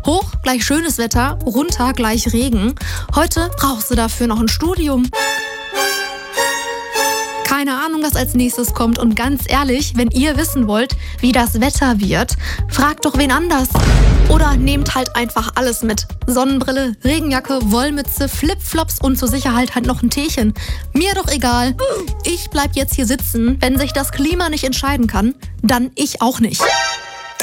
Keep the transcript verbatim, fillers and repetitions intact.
Hoch gleich schönes Wetter, runter gleich Regen. Heute brauchst du dafür noch ein Studium. Keine Ahnung, was als nächstes kommt. Und ganz ehrlich, wenn ihr wissen wollt, wie das Wetter wird, fragt doch wen anders. Oder nehmt halt einfach alles mit. Sonnenbrille, Regenjacke, Wollmütze, Flipflops und zur Sicherheit halt noch ein Teechen. Mir doch egal. Ich bleib jetzt hier sitzen. Wenn sich das Klima nicht entscheiden kann, dann ich auch nicht.